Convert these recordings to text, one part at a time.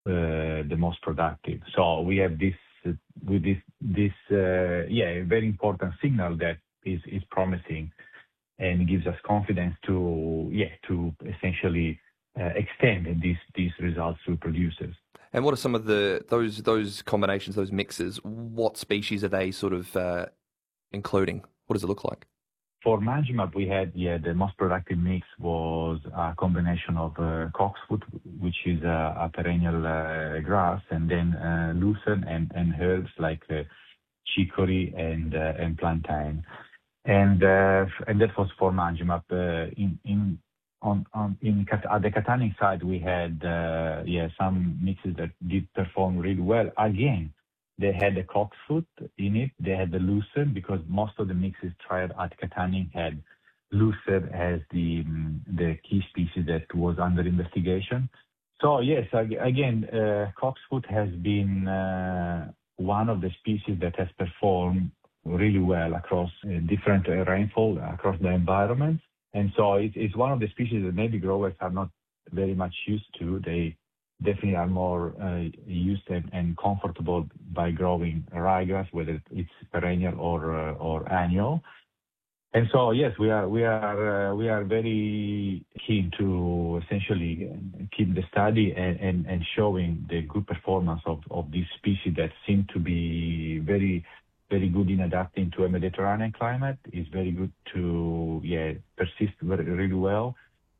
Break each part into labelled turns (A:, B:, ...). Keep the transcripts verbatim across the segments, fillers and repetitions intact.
A: uh, the most productive. So we have this uh, with this this uh, yeah very important signal that is is promising and gives us confidence to yeah to essentially uh, extend these these results to producers.
B: And what are some of the those those combinations, those mixes? What species are they sort of uh, including? What does it look like?
A: For Manjimab, we had, yeah, the most productive mix was a combination of uh, coxfoot, which is a, a perennial uh, grass, and then uh, lucerne and, and herbs like uh, chicory and uh, and plantain. And uh, and that was for Manjimab. Uh, in in on on in Kat- at the Katanning side, we had uh, yeah some mixes that did perform really well. Again, they had the coxfoot in it. They had the lucerne because most of the mixes tried at Katanning had lucerne as the mm, the key species that was under investigation. So yes, ag- again, uh, coxfoot has been uh, one of the species that has performed really well across uh, different uh, rainfall across the environment. And so it, it's one of the species that maybe growers are not very much used to. They definitely are more uh, used and, and comfortable by growing ryegrass, whether it's perennial or uh, or annual. And so yes, we are we are uh, we are very keen to essentially keep the study and, and, and showing the good performance of, of this species that seem to be very very good in adapting to a Mediterranean climate. Is very good to yeah persist very really well.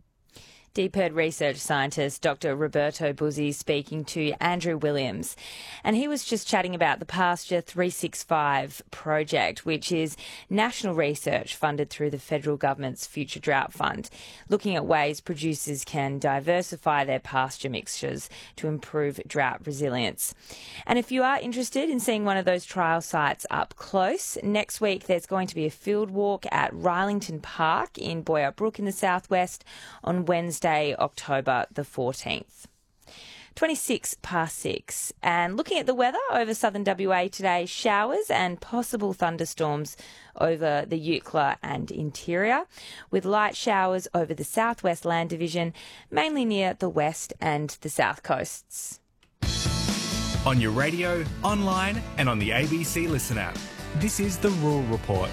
C: DPIRD research scientist Doctor Roberto Buzzi speaking to Andrew Williams. And he was just chatting about the Pasture three sixty-five project, which is national research funded through the federal government's Future Drought Fund, looking at ways producers can diversify their pasture mixtures to improve drought resilience. And if you are interested in seeing one of those trial sites up close, next week there's going to be a field walk at Rylington Park in Boyup Brook in the southwest on Wednesday, October the fourteenth. twenty-six past six. And looking at the weather over southern W A today, showers and possible thunderstorms over the Eucla and interior, with light showers over the southwest land division, mainly near the west and the south coasts.
D: On your radio, online and on the A B C Listen app. This is the Rural Report.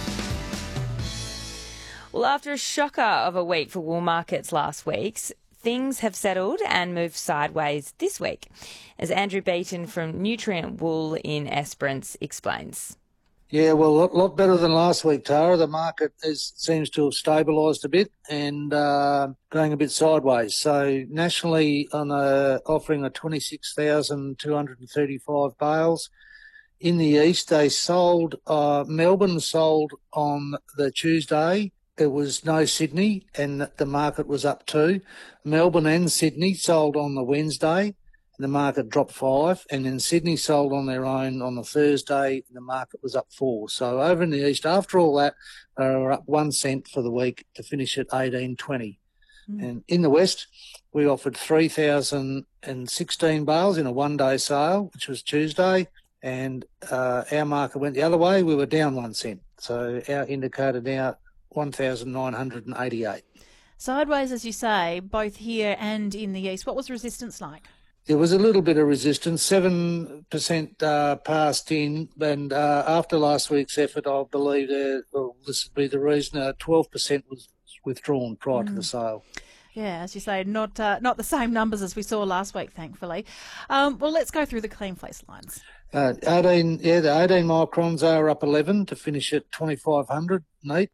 C: Well, after a shocker of a week for wool markets last week, things have settled and moved sideways this week, as Andrew Beaton from Nutrient Wool in Esperance explains.
E: Yeah, well, a lot, lot better than last week, Tara. The market is, seems to have stabilised a bit and uh, going a bit sideways. So nationally, on a, offering a twenty-six thousand two hundred thirty-five bales. In the east, they sold, uh, Melbourne sold on the Tuesday. There was no Sydney, and the market was up too. Melbourne and Sydney sold on the Wednesday, and the market dropped five. And then Sydney sold on their own on the Thursday, and the market was up four. So over in the east, after all that, they were up one cent for the week to finish at eighteen twenty. Mm. And in the west, we offered three thousand sixteen bales in a one-day sale, which was Tuesday, and uh, our market went the other way. We were down one cent. So our indicator now one thousand nine hundred eighty-eight.
F: Sideways, as you say, both here and in the east. What was resistance like?
E: There was a little bit of resistance, seven percent uh, passed in, and uh, after last week's effort, I believe that, well, this would be the reason, uh, twelve percent was withdrawn prior mm. to the sale.
F: Yeah, as you say, not uh, not the same numbers as we saw last week, thankfully. Um, well, let's go through the clean fleece lines.
E: Uh, eighteen, yeah, the eighteen microns are up eleven to finish at twenty-five hundred neat.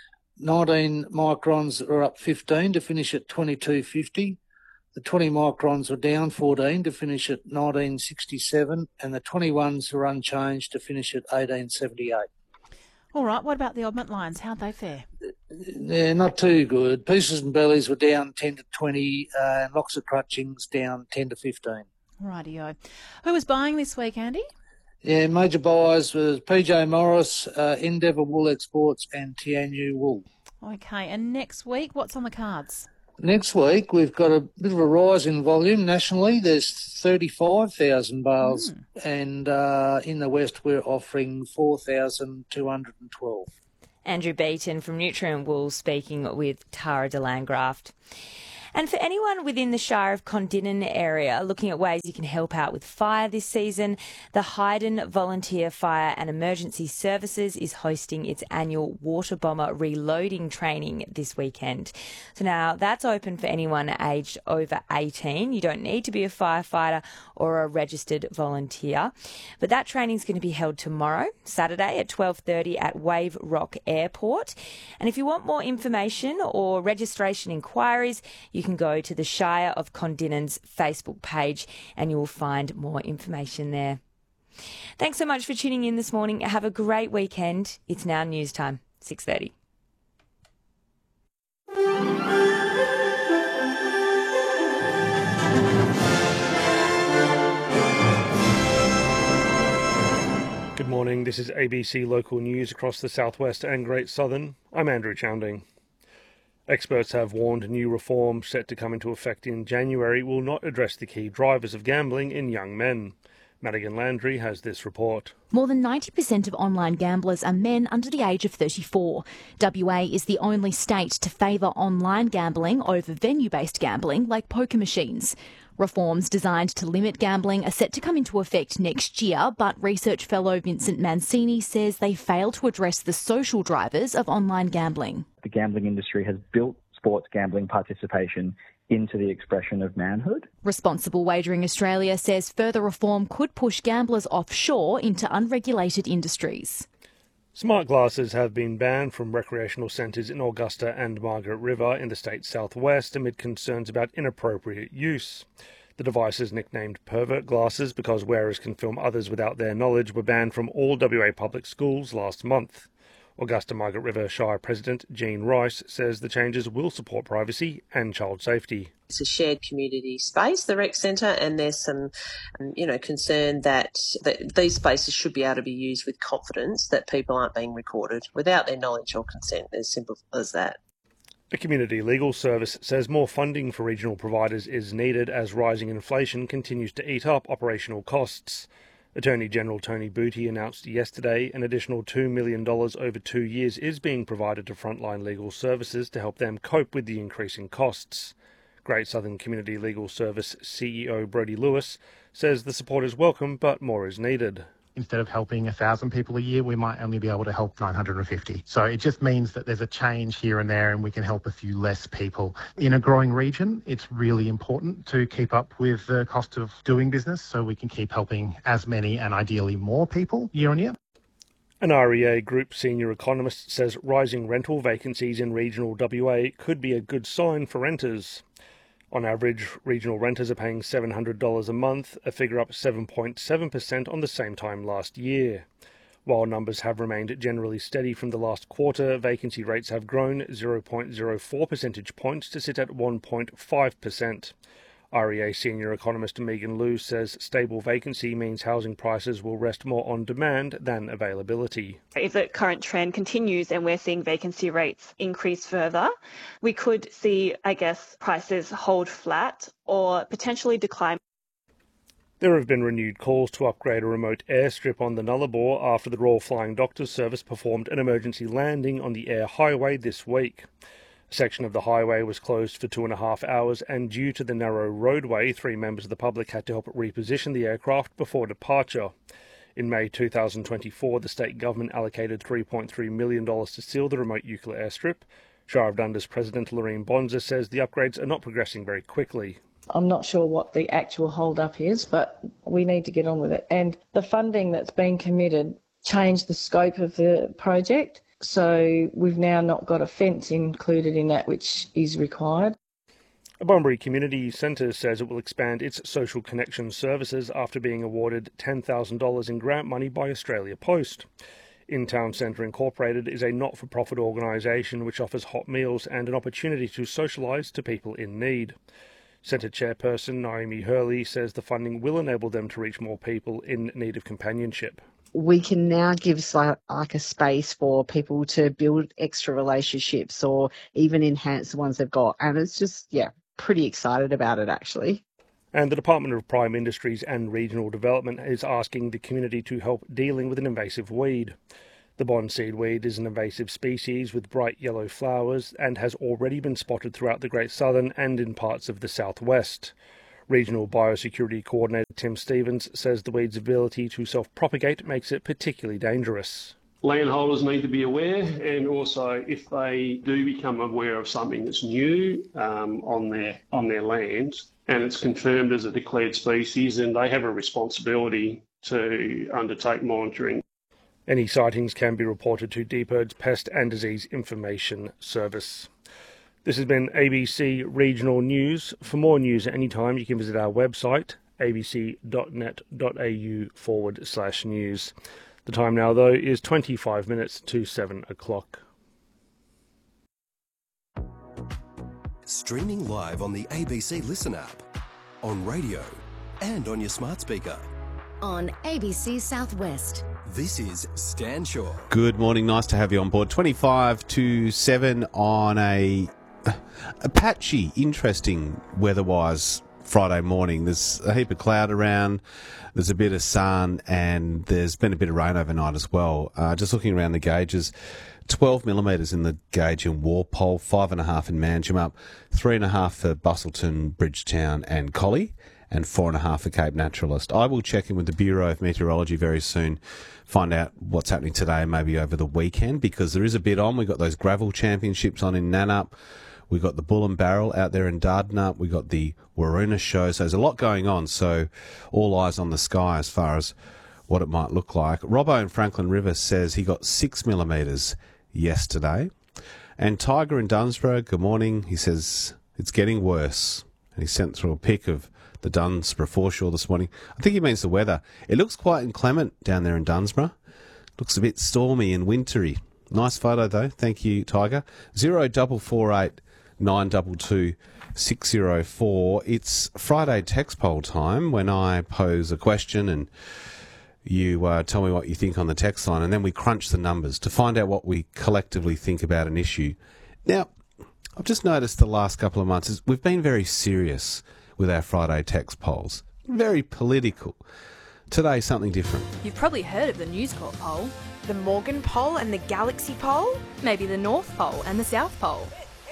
E: nineteen microns are up fifteen to finish at twenty-two fifty. The twenty microns are down fourteen to finish at nineteen sixty-seven, and the twenty-ones are unchanged to finish at eighteen seventy-eight.
F: All right, what about the oddment lines? How'd they fare?
E: They're not too good. Pieces and bellies were down ten to twenty, uh, and locks of crutchings down ten to fifteen.
F: Rightio. Who was buying this week, Andy?
E: Yeah, major buyers was P J Morris, uh, Endeavour Wool Exports and Tianyu Wool.
F: Okay, and next week, what's on the cards?
E: Next week, we've got a bit of a rise in volume nationally. There's thirty-five thousand bales, mm. and uh, in the west, we're offering four thousand two hundred twelve.
C: Andrew Beaton from Nutrient Wool speaking with Tara de Landgraft. And for anyone within the Shire of Condinan area looking at ways you can help out with fire this season, the Hyden Volunteer Fire and Emergency Services is hosting its annual water bomber reloading training this weekend. So now that's open for anyone aged over eighteen. You don't need to be a firefighter or a registered volunteer. But that training is going to be held tomorrow, Saturday at twelve thirty at Wave Rock Airport. And if you want more information or registration inquiries, you can go to the Shire of Condinan's Facebook page and you will find more information there. Thanks so much for tuning in this morning. Have a great weekend. It's now news time, six thirty.
G: Good morning, this is A B C Local News across the southwest and Great Southern. I'm Andrew Chounding. Experts have warned new reform set to come into effect in January will not address the key drivers of gambling in young men. Madigan Landry has this report.
H: More than ninety percent of online gamblers are men under the age of thirty-four. W A is the only state to favour online gambling over venue-based gambling like poker machines. Reforms designed to limit gambling are set to come into effect next year, but research fellow Vincent Mancini says they fail to address the social drivers of online gambling.
I: The gambling industry has built sports gambling participation into the expression of manhood.
H: Responsible Wagering Australia says further reform could push gamblers offshore into unregulated industries.
G: Smart glasses have been banned from recreational centres in Augusta and Margaret River in the state's southwest amid concerns about inappropriate use. The devices, nicknamed pervert glasses because wearers can film others without their knowledge, were banned from all W A public schools last month. Augusta Margaret River Shire President Jean Rice says the changes will support privacy and child safety.
J: It's a shared community space, the rec centre, and there's some, you know, concern that, that these spaces should be able to be used with confidence that people aren't being recorded without their knowledge or consent, as simple as that.
G: A community legal service says more funding for regional providers is needed as rising inflation continues to eat up operational costs. Attorney General Tony Booty announced yesterday an additional two million dollars over two years is being provided to frontline legal services to help them cope with the increasing costs. Great Southern Community Legal Service C E O Brodie Lewis says the support is welcome, but more is needed.
K: Instead of helping one thousand people a year, we might only be able to help nine hundred fifty. So it just means that there's a change here and there and we can help a few less people. In a growing region, it's really important to keep up with the cost of doing business so we can keep helping as many and ideally more people year on year.
G: An R E A Group senior economist says rising rental vacancies in regional W A could be a good sign for renters. On average, regional renters are paying seven hundred dollars a month, a figure up seven point seven percent on the same time last year. While numbers have remained generally steady from the last quarter, vacancy rates have grown zero point zero four percentage points to sit at one point five percent. R E A senior economist Megan Liu says stable vacancy means housing prices will rest more on demand than availability.
L: If the current trend continues and we're seeing vacancy rates increase further, we could see, I guess, prices hold flat or potentially decline.
G: There have been renewed calls to upgrade a remote airstrip on the Nullarbor after the Royal Flying Doctors Service performed an emergency landing on the air highway this week. A section of the highway was closed for two and a half hours, and due to the narrow roadway, three members of the public had to help reposition the aircraft before departure. In May two thousand twenty-four, the state government allocated three point three million dollars to seal the remote Eucla airstrip. Shire of Dundas President Loreen Bonza says the upgrades are not progressing very quickly.
M: I'm not sure what the actual hold-up is, but we need to get on with it. And the funding that's been committed changed the scope of the project. So we've now not got a fence included in that, which is required.
G: A Bunbury Community Centre says it will expand its social connection services after being awarded ten thousand dollars in grant money by Australia Post. In Town Centre Incorporated is a not-for-profit organisation which offers hot meals and an opportunity to socialise to people in need. Centre Chairperson Naomi Hurley says the funding will enable them to reach more people in need of companionship.
N: We can now give like a space for people to build extra relationships or even enhance the ones they've got. And it's just, yeah, pretty excited about it, actually.
G: And the Department of Prime Industries and Regional Development is asking the community to help dealing with an invasive weed. The bond seedweed is an invasive species with bright yellow flowers and has already been spotted throughout the Great Southern and in parts of the southwest. Regional Biosecurity Coordinator Tim Stevens says the weed's ability to self-propagate makes it particularly dangerous.
O: Landholders need to be aware, and also if they do become aware of something that's new um, on their on their land and it's confirmed as a declared species, then they have a responsibility to undertake monitoring.
G: Any sightings can be reported to DPIRD's Pest and Disease Information Service. This has been A B C Regional News. For more news at any time, you can visit our website, abc.net.au forward slash news. The time now, though, is twenty-five minutes to seven o'clock.
P: Streaming live on the A B C Listen app, on radio and on your smart speaker.
Q: On A B C Southwest.
P: This is Stan Shaw.
R: Good morning, nice to have you on board. twenty-five to seven on a, a patchy, interesting weather-wise Friday morning. There's a heap of cloud around, there's a bit of sun, and there's been a bit of rain overnight as well. Uh, just looking around the gauges, twelve millimetres in the gauge in Walpole, five and a half in Manjimup, three and a half for Bustleton, Bridgetown and Collie, and four and a half for Cape Naturalist. I will check in with the Bureau of Meteorology very soon, find out what's happening today and maybe over the weekend, because there is a bit on. We've got those gravel championships on in Nannup. We've got the Bull and Barrel out there in Dardanup. We've got the Waruna show. So there's a lot going on. So all eyes on the sky as far as what it might look like. Robbo in Franklin River says he got six millimetres yesterday. And Tiger in Dunsborough, good morning. He says it's getting worse. And he sent through a pic of the Dunsborough foreshore this morning. I think he means the weather. It looks quite inclement down there in Dunsborough. Looks a bit stormy and wintry. Nice photo though. Thank you, Tiger. Zero double four eight nine double two six zero four. It's Friday text poll time when I pose a question and you uh, tell me what you think on the text line, and then we crunch the numbers to find out what we collectively think about an issue. Now, I've just noticed the last couple of months is we've been very serious with our Friday text polls. Very political. Today, something different.
S: You've probably heard of the News Corp poll, the Morgan poll and the Galaxy poll, maybe the North Pole and the South Pole.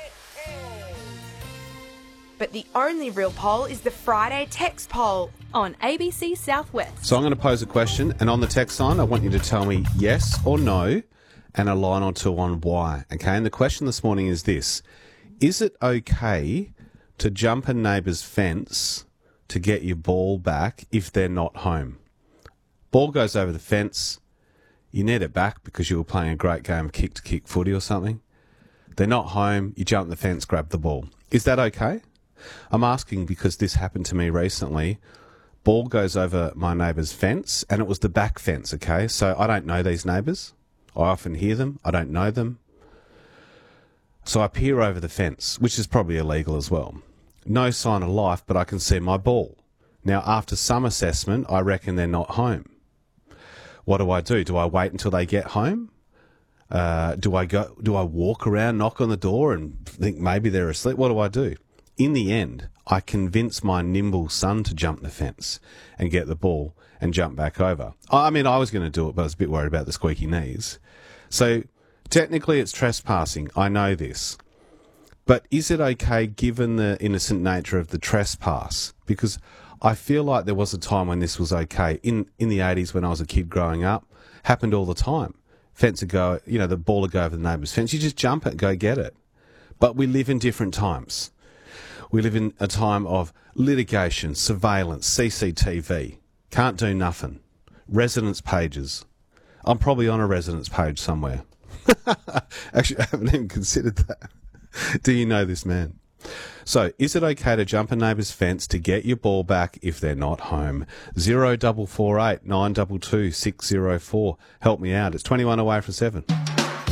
S: But the only real poll is the Friday text poll on A B C Southwest.
R: So I'm going to pose a question, and on the text line, I want you to tell me yes or no, and a line or two on why. Okay, and the question this morning is this. Is it okay to jump a neighbour's fence to get your ball back if they're not home? Ball goes over the fence, you need it back because you were playing a great game of kick-to-kick footy or something. They're not home, you jump the fence, grab the ball. Is that okay? I'm asking because this happened to me recently. Ball goes over my neighbour's fence, and it was the back fence, okay? So I don't know these neighbours. I often hear them. I don't know them. So I peer over the fence, which is probably illegal as well. No sign of life, but I can see my ball. Now, after some assessment, I reckon they're not home. What do I do? Do I wait until they get home? Uh, do I go? Do I walk around, knock on the door, and think maybe they're asleep? What do I do? In the end, I convince my nimble son to jump the fence and get the ball and jump back over. I mean, I was going to do it, but I was a bit worried about the squeaky knees. So technically it's trespassing. I know this. But is it okay given the innocent nature of the trespass? Because I feel like there was a time when this was okay. In in the eighties when I was a kid growing up, happened all the time. Fence would go, you know, the ball would go over the neighbour's fence. You just jump it, go get it. But we live in different times. We live in a time of litigation, surveillance, C C T V. Can't do nothing. Residence pages. I'm probably on a residence page somewhere. Actually, I haven't even considered that. Do you know this man? So, is it okay to jump a neighbour's fence to get your ball back if they're not home? Zero double four eight nine double two six zero four. Help me out. It's twenty-one away from seven.